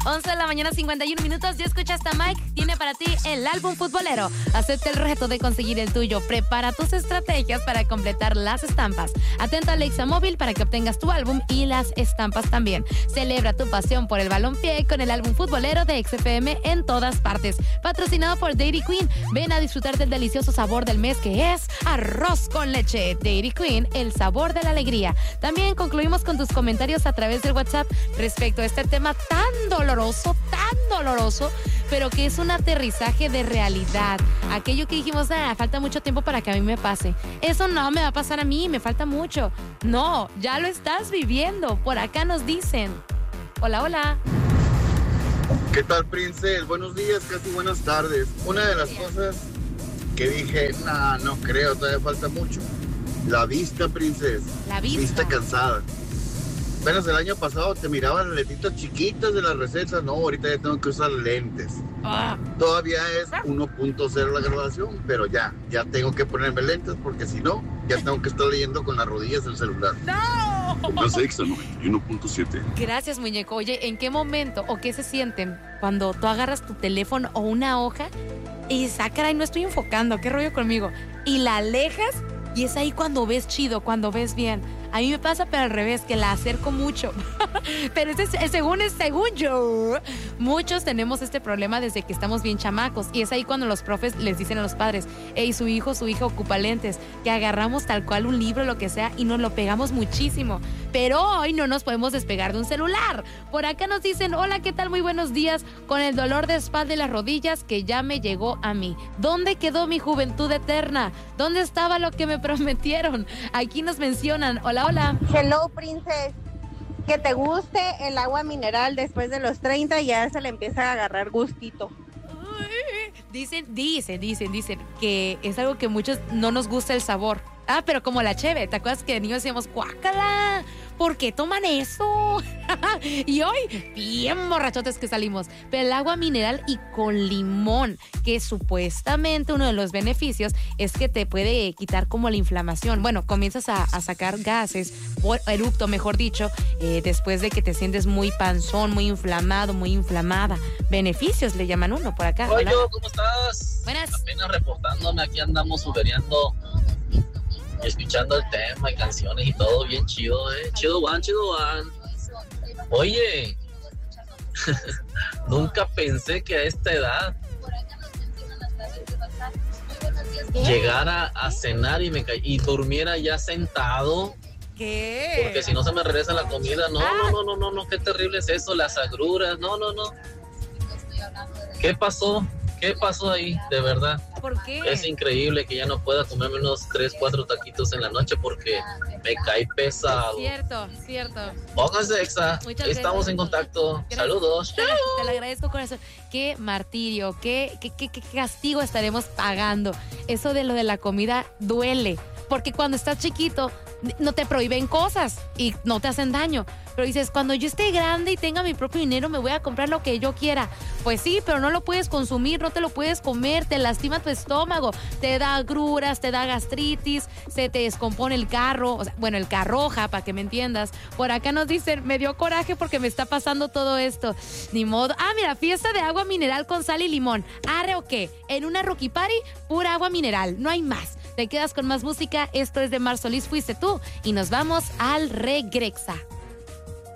11 de la mañana, 51 minutos. Ya escuchaste a Mike. Tiene para ti el álbum futbolero. Acepta el reto de conseguir el tuyo. Prepara tus estrategias para completar las estampas. Atento a Alexa Móvil para que obtengas tu álbum y las estampas también. Celebra tu pasión por el balompié con el álbum futbolero de XFM en todas partes. Patrocinado por Dairy Queen. Ven a disfrutar del delicioso sabor del mes que es arroz con leche. Dairy Queen, el sabor de la alegría. También concluimos con tus comentarios a través del WhatsApp respecto a este tema tan doloroso, pero que es un aterrizaje de realidad. Aquello que dijimos, falta mucho tiempo para que a mí me pase. Eso no me va a pasar a mí, me falta mucho. No, ya lo estás viviendo. Por acá nos dicen. Hola. ¿Qué tal, Princess? Buenos días, casi buenas tardes. Una de las cosas que dije, no creo, todavía falta mucho. La vista, Princess. La vista. Vista cansada. Apenas el año pasado te miraban las letritas chiquitas de las recetas. No, ahorita ya tengo que usar lentes. Todavía es 1.0 la graduación, pero ya tengo que ponerme lentes porque si no, ya tengo que estar leyendo con las rodillas del celular. ¡No! Más Exa 91.7. Gracias, muñeco. Oye, ¿en qué momento o qué se sienten cuando tú agarras tu teléfono o una hoja y caray, no estoy enfocando, qué rollo conmigo? Y la alejas y es ahí cuando ves chido, cuando ves bien. A mí me pasa, pero al revés, que la acerco mucho. Pero según yo, muchos tenemos este problema desde que estamos bien chamacos. Y es ahí cuando los profes les dicen a los padres, su hijo, su hija ocupa lentes. Que agarramos tal cual un libro, lo que sea, y nos lo pegamos muchísimo. Pero hoy no nos podemos despegar de un celular. Por acá nos dicen, hola, ¿qué tal? Muy buenos días. Con el dolor de espalda y las rodillas que ya me llegó a mí. ¿Dónde quedó mi juventud eterna? ¿Dónde estaba lo que me prometieron? Aquí nos mencionan, hola. Hello, Princess. Que te guste el agua mineral después de los 30 ya se le empieza a agarrar gustito. Dicen que es algo que muchos no nos gusta el sabor. Pero como la cheve, ¿te acuerdas que de niños decíamos, guácala? ¿Por qué toman eso? Y hoy, bien borrachotes que salimos. Pero el agua mineral y con limón, que supuestamente uno de los beneficios es que te puede quitar como la inflamación. Bueno, comienzas a sacar gases, o eructo, mejor dicho, después de que te sientes muy panzón, muy inflamado, muy inflamada. Beneficios le llaman uno por acá. Oye, ¿cómo estás? Buenas. Apenas reportándome, aquí andamos suberiando y escuchando el tema y canciones y todo bien chido, Chido one. Oye, nunca pensé que a esta edad llegara a cenar y durmiera ya sentado. ¿Qué? Porque si no se me regresa la comida. No, qué terrible es eso, las agruras, no. ¿Qué pasó ahí, de verdad? ¿Por qué? Es increíble que ya no pueda comerme unos 3, 4 taquitos en la noche porque me cae pesado. Cierto. Pónganse Exa, Muchas estamos gracias. en contacto. Gracias. Saludos. Te lo agradezco, corazón. Qué martirio, qué castigo estaremos pagando. Eso de lo de la comida duele. Porque cuando estás chiquito, no te prohíben cosas y no te hacen daño. Pero dices, cuando yo esté grande y tenga mi propio dinero, me voy a comprar lo que yo quiera. Pues sí, pero no lo puedes consumir, no te lo puedes comer, te lastima tu estómago, te da agruras, te da gastritis, se te descompone el carro, el carroja, para que me entiendas. Por acá nos dicen, me dio coraje porque me está pasando todo esto. Ni modo. Mira, fiesta de agua mineral con sal y limón. ¿Arre o qué? En una Rookie Party, pura agua mineral, no hay más. Te quedas con más música. Esto es de Mar Solís, Fuiste Tú. Y nos vamos al Regrexa.